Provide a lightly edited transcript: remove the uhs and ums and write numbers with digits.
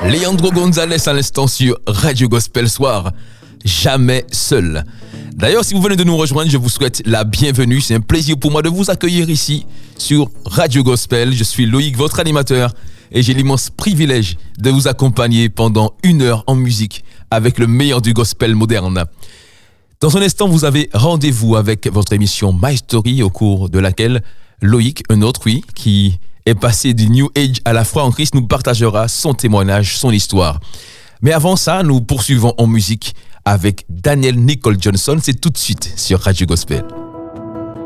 Leandro Gonzalez à l'instant sur Radio Gospel Soir. Jamais seul. D'ailleurs, si vous venez de nous rejoindre, je vous souhaite la bienvenue. C'est un plaisir pour moi de vous accueillir ici sur Radio Gospel. Je suis Loïc, votre animateur, et j'ai l'immense privilège de vous accompagner pendant 1 heure en musique avec le meilleur du gospel moderne. Dans un instant, vous avez rendez-vous avec votre émission My Story, au cours de laquelle Loïc, un autre, oui, qui est passé du New Age à la foi en Christ, nous partagera son témoignage, son histoire. Mais avant ça, nous poursuivons en musique avec Daniel Nicole Johnson. C'est tout de suite sur Radio Gospel.